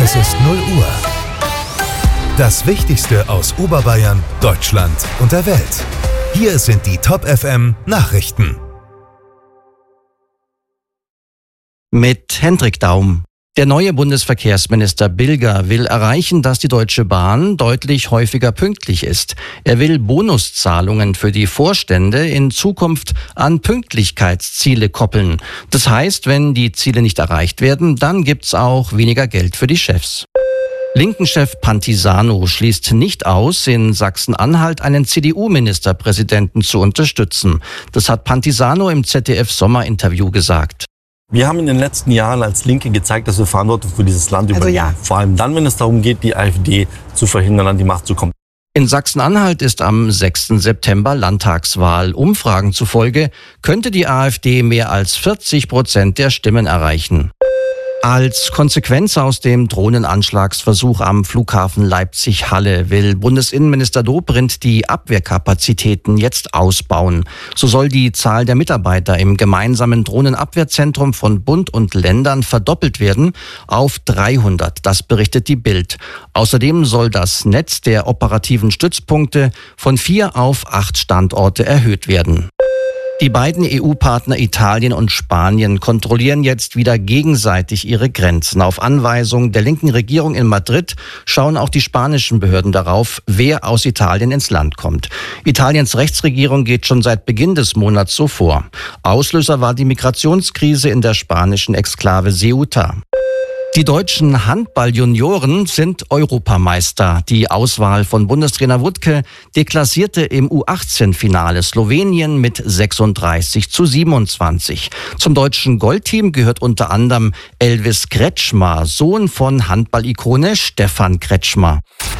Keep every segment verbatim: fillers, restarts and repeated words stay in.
Es ist null Uhr. Das Wichtigste aus Oberbayern, Deutschland und der Welt. Hier sind die Top F M Nachrichten. Mit Hendrik Daum. Der neue Bundesverkehrsminister Bilger will erreichen, dass die Deutsche Bahn deutlich häufiger pünktlich ist. Er will Bonuszahlungen für die Vorstände in Zukunft an Pünktlichkeitsziele koppeln. Das heißt, wenn die Ziele nicht erreicht werden, dann gibt's auch weniger Geld für die Chefs. Linken-Chef Pantisano schließt nicht aus, in Sachsen-Anhalt einen C D U-Ministerpräsidenten zu unterstützen. Das hat Pantisano im Z D F-Sommerinterview gesagt. Wir haben in den letzten Jahren als Linke gezeigt, dass wir Verantwortung für dieses Land übernehmen. Also ja. Vor allem dann, wenn es darum geht, die AfD zu verhindern, an die Macht zu kommen. In Sachsen-Anhalt ist am sechsten September Landtagswahl. Umfragen zufolge könnte die AfD mehr als vierzig Prozent der Stimmen erreichen. Als Konsequenz aus dem Drohnenanschlagsversuch am Flughafen Leipzig-Halle will Bundesinnenminister Dobrindt die Abwehrkapazitäten jetzt ausbauen. So soll die Zahl der Mitarbeiter im gemeinsamen Drohnenabwehrzentrum von Bund und Ländern verdoppelt werden auf dreihundert. Das berichtet die Bild. Außerdem soll das Netz der operativen Stützpunkte von vier auf acht Standorte erhöht werden. Die beiden E U-Partner Italien und Spanien kontrollieren jetzt wieder gegenseitig ihre Grenzen. Auf Anweisung der linken Regierung in Madrid schauen auch die spanischen Behörden darauf, wer aus Italien ins Land kommt. Italiens Rechtsregierung geht schon seit Beginn des Monats so vor. Auslöser war die Migrationskrise in der spanischen Exklave Ceuta. Die deutschen Handball-Junioren sind Europameister. Die Auswahl von Bundestrainer Wuttke deklassierte im U achtzehn Finale Slowenien mit sechsunddreißig zu siebenundzwanzig. Zum deutschen Goldteam gehört unter anderem Elvis Kretschmer, Sohn von Handball-Ikone Stefan Kretschmer.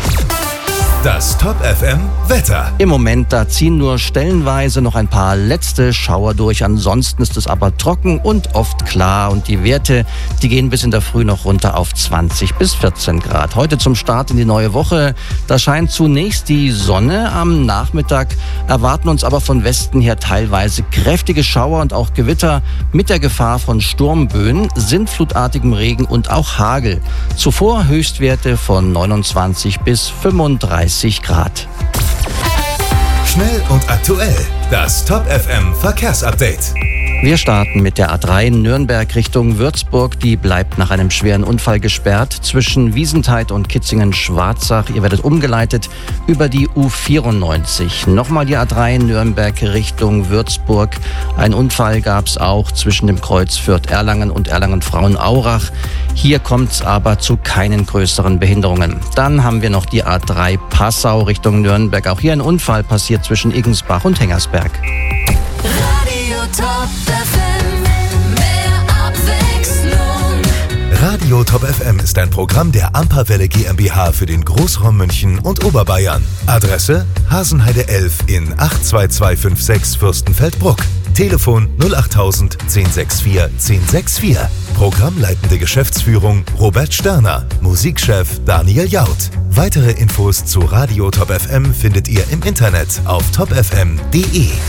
Das Top F M Wetter. Im Moment, da ziehen nur stellenweise noch ein paar letzte Schauer durch. Ansonsten ist es aber trocken und oft klar. Und die Werte, die gehen bis in der Früh noch runter auf zwanzig bis vierzehn Grad. Heute zum Start in die neue Woche. Da scheint zunächst die Sonne. Am Nachmittag erwarten uns aber von Westen her teilweise kräftige Schauer und auch Gewitter mit der Gefahr von Sturmböen, sintflutartigem Regen und auch Hagel. Zuvor Höchstwerte von neunundzwanzig bis fünfunddreißig Grad. Schnell und aktuell. Das Top F M Verkehrsupdate. Wir starten mit der A drei Nürnberg Richtung Würzburg. Die bleibt nach einem schweren Unfall gesperrt zwischen Wiesenthal und Kitzingen-Schwarzach. Ihr werdet umgeleitet über die U vierundneunzig. Nochmal die A drei Nürnberg Richtung Würzburg. Ein Unfall gab es auch zwischen dem Kreuz Fürth-Erlangen und Erlangen-Frauenaurach. Hier kommt es aber zu keinen größeren Behinderungen. Dann haben wir noch die A drei Passau Richtung Nürnberg. Auch hier ein Unfall passiert zwischen Iggensbach und Hengersberg. Radio Top F M, mehr Abwechslung. Radio Top F M ist ein Programm der Amperwelle GmbH für den Großraum München und Oberbayern. Adresse Hasenheide elf in acht zwei zwei fünf sechs Fürstenfeldbruck. Telefon null achttausend zehn vierundsechzig zehn vierundsechzig. Programmleitende Geschäftsführung Robert Sterner. Musikchef Daniel Jaud. Weitere Infos zu Radio Top F M findet ihr im Internet auf top f m punkt d e.